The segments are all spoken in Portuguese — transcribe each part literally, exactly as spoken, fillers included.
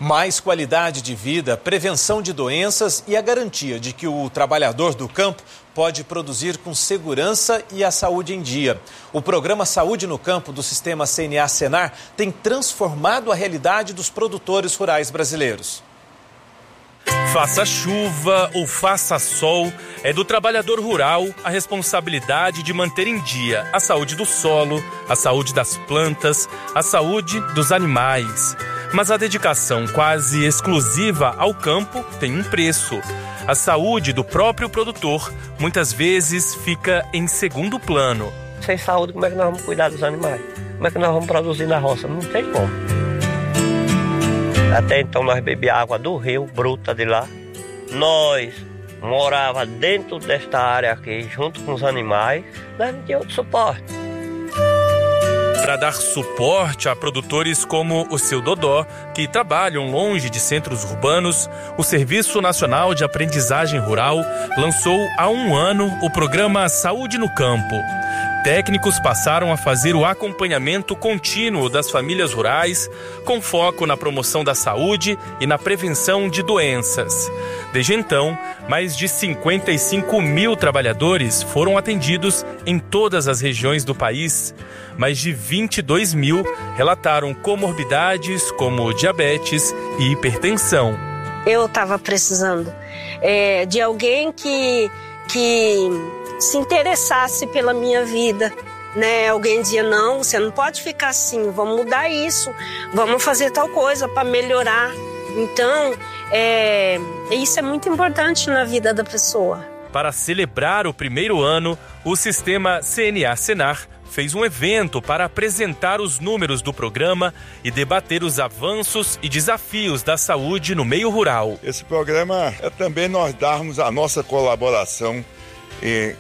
Mais qualidade de vida, prevenção de doenças e a garantia de que o trabalhador do campo pode produzir com segurança e a saúde em dia. O programa Saúde no Campo do sistema C N A-Senar tem transformado a realidade dos produtores rurais brasileiros. Faça chuva ou faça sol, é do trabalhador rural a responsabilidade de manter em dia a saúde do solo, a saúde das plantas, a saúde dos animais. Mas a dedicação quase exclusiva ao campo tem um preço. A saúde do próprio produtor muitas vezes fica em segundo plano. Sem saúde, como é que nós vamos cuidar dos animais? Como é que nós vamos produzir na roça? Não tem como. Até então nós bebíamos água do rio, bruta de lá. Nós morava dentro desta área aqui, junto com os animais. Nós não tínhamos outro suporte. Para dar suporte a produtores como o seu Dodó, que trabalham longe de centros urbanos, o Serviço Nacional de Aprendizagem Rural lançou há um ano o programa Saúde no Campo. Técnicos passaram a fazer o acompanhamento contínuo das famílias rurais, com foco na promoção da saúde e na prevenção de doenças. Desde então, mais de cinquenta e cinco mil trabalhadores foram atendidos em todas as regiões do país. Mais de vinte e dois mil relataram comorbidades como diabetes e hipertensão. Eu estava precisando é, de alguém que... que... se interessasse pela minha vida, né? Alguém dizia, não, você não pode ficar assim, vamos mudar isso, vamos fazer tal coisa para melhorar. Então, é, isso é muito importante na vida da pessoa. Para celebrar o primeiro ano, o sistema C N A-Senar fez um evento para apresentar os números do programa e debater os avanços e desafios da saúde no meio rural. Esse programa é também nós darmos a nossa colaboração e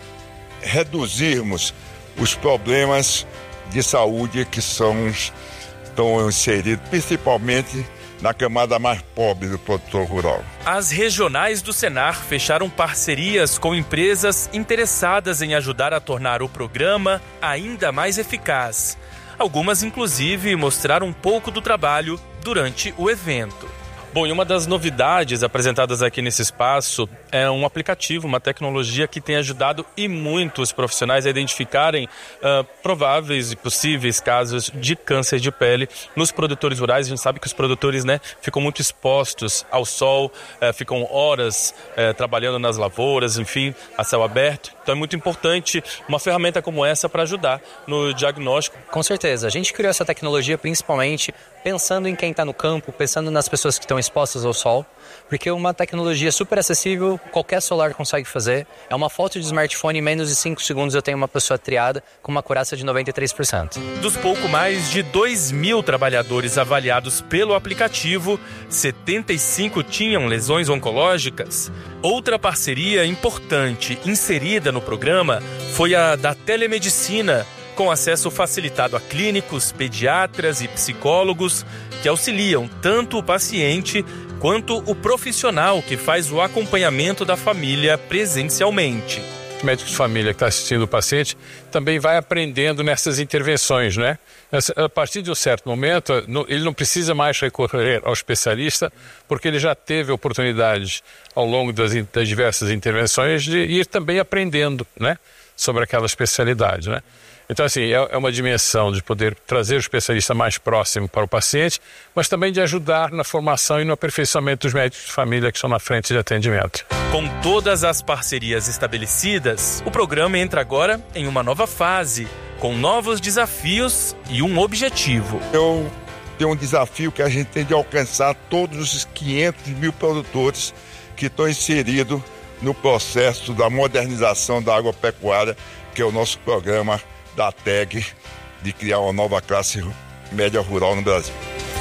reduzirmos os problemas de saúde que são, estão inseridos, principalmente na camada mais pobre do produtor rural. As regionais do Senar fecharam parcerias com empresas interessadas em ajudar a tornar o programa ainda mais eficaz. Algumas, inclusive, mostraram um pouco do trabalho durante o evento. Bom, e uma das novidades apresentadas aqui nesse espaço é um aplicativo, uma tecnologia que tem ajudado e muito os profissionais a identificarem uh, prováveis e possíveis casos de câncer de pele nos produtores rurais. A gente sabe que os produtores, né, ficam muito expostos ao sol, uh, ficam horas uh, trabalhando nas lavouras, enfim, a céu aberto. Então é muito importante uma ferramenta como essa para ajudar no diagnóstico. Com certeza. A gente criou essa tecnologia principalmente pensando em quem está no campo, pensando nas pessoas que estão expostas ao sol, porque é uma tecnologia super acessível, qualquer celular consegue fazer. É uma foto de smartphone, em menos de cinco segundos eu tenho uma pessoa triada com uma acurácia de noventa e três por cento. Dos pouco mais de dois mil trabalhadores avaliados pelo aplicativo, setenta e cinco tinham lesões oncológicas. Outra parceria importante inserida no programa foi a da telemedicina, com acesso facilitado a clínicos, pediatras e psicólogos que auxiliam tanto o paciente quanto o profissional que faz o acompanhamento da família presencialmente. O médico de família que está assistindo o paciente também vai aprendendo nessas intervenções, né? A partir de um certo momento, ele não precisa mais recorrer ao especialista, porque ele já teve a oportunidade, ao longo das, das diversas intervenções, de ir também aprendendo, né, sobre aquela especialidade, né? Então, assim, é uma dimensão de poder trazer o especialista mais próximo para o paciente, mas também de ajudar na formação e no aperfeiçoamento dos médicos de família que estão na frente de atendimento. Com todas as parcerias estabelecidas, o programa entra agora em uma nova fase, com novos desafios e um objetivo. Eu tenho um desafio que a gente tem de alcançar todos os quinhentos mil produtores que estão inseridos no processo da modernização da agropecuária, que é o nosso programa da T E G, de criar uma nova classe média rural no Brasil.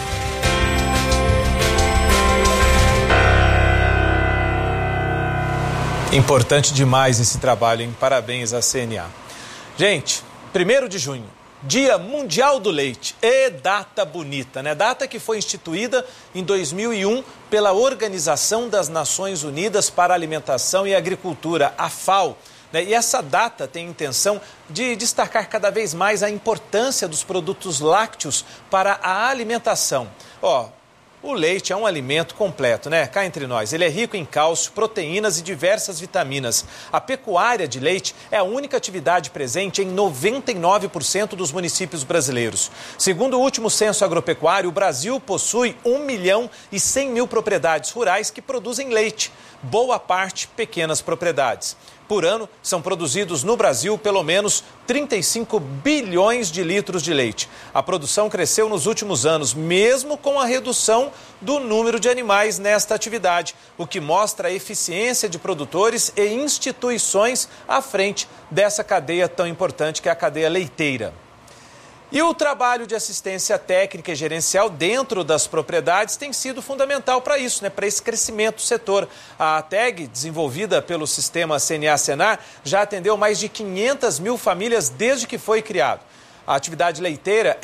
Importante demais esse trabalho, hein? Parabéns à C N A. Gente, primeiro de junho, Dia Mundial do Leite. E data bonita, né? Data que foi instituída em dois mil e um pela Organização das Nações Unidas para a Alimentação e Agricultura, a FAO. E essa data tem a intenção de destacar cada vez mais a importância dos produtos lácteos para a alimentação. Ó, O leite é um alimento completo, né? Cá entre nós. Ele é rico em cálcio, proteínas e diversas vitaminas. A pecuária de leite é a única atividade presente em noventa e nove por cento dos municípios brasileiros. Segundo o último censo agropecuário, o Brasil possui um milhão e cem mil propriedades rurais que produzem leite. Boa parte pequenas propriedades. Por ano, são produzidos no Brasil pelo menos trinta e cinco bilhões de litros de leite. A produção cresceu nos últimos anos, mesmo com a redução do número de animais nesta atividade, o que mostra a eficiência de produtores e instituições à frente dessa cadeia tão importante que é a cadeia leiteira. E o trabalho de assistência técnica e gerencial dentro das propriedades tem sido fundamental para isso, né? Para esse crescimento do setor. A T E G, desenvolvida pelo sistema C N A Senar, já atendeu mais de quinhentas mil famílias desde que foi criado. A atividade leiteira